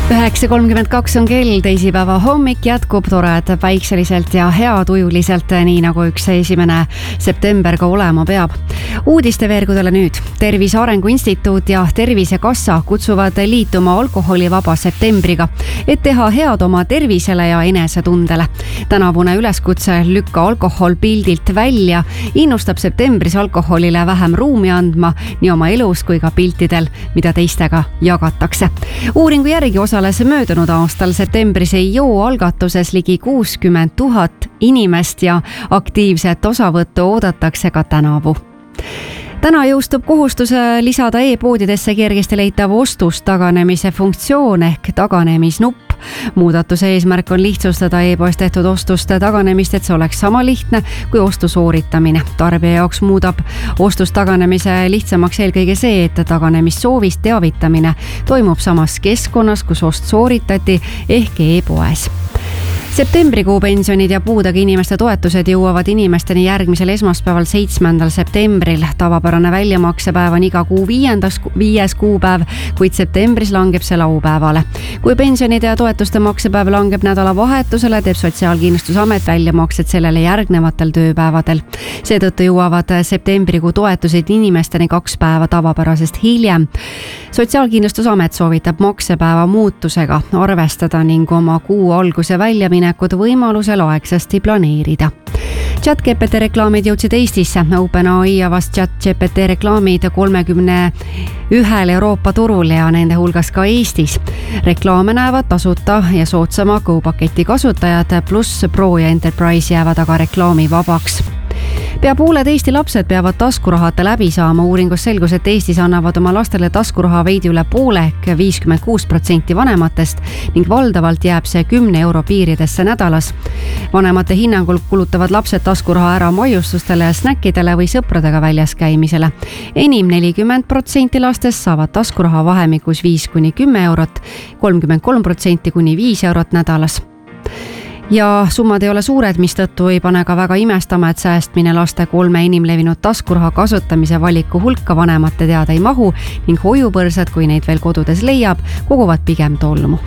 9:32 on kell, teisipäeva hommik jätkub tored päikseliselt ja heatujuliselt, nii nagu üks 1. september ka olema peab. Uudisteveergudele nüüd. Tervise Arengu Instituut ja Tervisekassa kutsuvad liituma alkoholivaba septembriga, et teha head oma tervisele ja enesetundele. Tänavune üleskutse Lükka alkohol pildilt välja innustab septembris alkoholile vähem ruumi andma nii oma elus kui ka piltidel, mida teistega jagatakse. Uuringu järgi osales möödunud aastal septembris ei joo algatuses ligi 60 000 inimest ja aktiivset osavõttu oodatakse ka tänavu. Täna jõustub kohustus lisada e-poodidesse kergesti leitav ostustaganemise funktsioon ehk taganemisnupp. Muudatuse eesmärk on lihtsustada e-poes tehtud ostuste taganemist, et see oleks sama lihtne kui ostu sooritamine. Tarbija jaoks muudab ostustaganemise lihtsamaks eelkõige see, et taganemissoovist teavitamine toimub samas keskkonnas, kus ost sooritati ehk e-poes. Septembrikuu pensionid ja puudega inimeste toetused jõuavad inimesteni järgmisel esmaspäeval 7. septembril. Tavapärane väljamaksepäev on iga kuu 5. kuupäev, kuid septembris langeb see laupäevale. Kui pensionide ja toetuste maksepäev langeb nädalavahetusele, teeb Sotsiaalkindlustusamet väljamaksed sellele järgnevatel tööpäevadel. Seetõttu jõuavad septembrikuu toetused inimesteni 2 päeva tavapärasest hiljem. Sotsiaalkindlustusamet soovitab maksepäeva muutusega arvestada ning oma kuu alguse väljaminekut võimalusel aegsasti planeerida. ChatGPT reklaamid jõudsid Eestisse. OpenAI avas ChatGPT reklaamid 31 Euroopa turul ja nende hulgas ka Eestis. Reklaame näevad tasuta ja soodsama Go-paketi kasutajad pluss Pro ja Enterprise jäävad aga reklaami vabaks. Pea pooled Eesti lapsed peavad taskurahata läbi saama. Uuringus selgus, et Eestis annavad oma lastele taskuraha veidi üle poole ehk 56% vanematest ning valdavalt jääb see 10 euro piiridesse nädalas. Vanemate hinnangul kulutavad lapsed taskuraha ära maiustustele ja snäkkidele või sõpradega väljas käimisele. Enim 40% lastest saavad taskuraha vahemikus 5–10 eurot, 33% kuni 5 eurot nädalas. Ja summad ei ole suured, mistõttu ei pane ka väga imestama, et säästmine laste 3 inimlevinud taskuraha kasutamise valiku hulka vanemate teada ei mahu ning hoiupõrsad, kui neid veel kodudes leiab, koguvad pigem tolmu.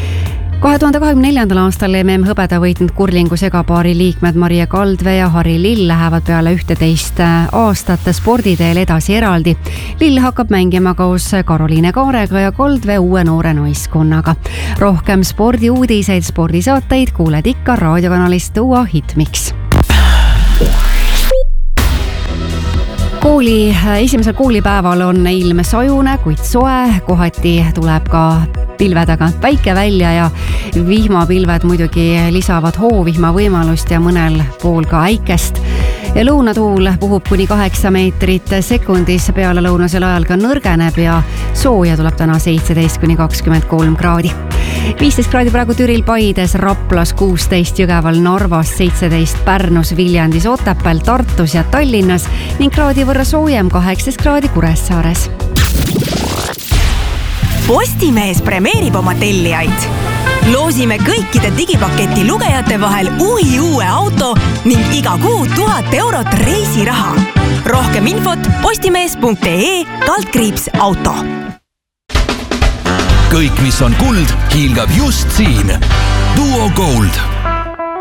2024. aastal hõbeda võitnud kurlingu segapaari liikmed Marie Kaldvee ja Harri Lill lähevad peale 11 aastat sporditeel edasi eraldi. Lill hakkab mängima koos Karoliine Kaarega ja Kaldvee uue noore naiskonnaga. Rohkem spordiuudiseid, spordisaateid kuuled ikka raadiokanalist Uua Hitmix. Esimesel koolipäeval on ilm sajune, kuid soe, kohati tuleb ka pilve tagant päike välja ja vihmapilved muidugi lisavad hoovihma võimalust ja mõnel pool ka äikest. Ja lõunatuul puhub kuni 8 meetrit sekundis, peale lõunasel ajal ka nõrgeneb ja sooja tuleb täna 17–23 kraadi. 15 kraadi praegu Türil, Paides, Raplas, 16 Jõgeval, Narvas, 17 Pärnus, Viljandis, Otepääl, Tartus ja Tallinnas ning kraadi võrra soojem 18 kraadi Kuressaares. Postimees premeerib oma tellijaid. Loosime kõikide digipaketi lugejate vahel uue auto ning iga kuu 1000 eurot reisiraha. Rohkem infot postimees.ee/auto. Kõik, mis on kuld, hiilgab just siin. Duo Gold.